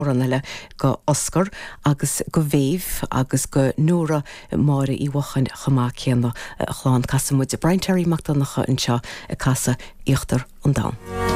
oranile go Oscar agus go bhéh agus go nuaire máire í bhachan chamá chéanna chláán casa muide Brian Terry Macdonacha anseo casa íochtar an dá.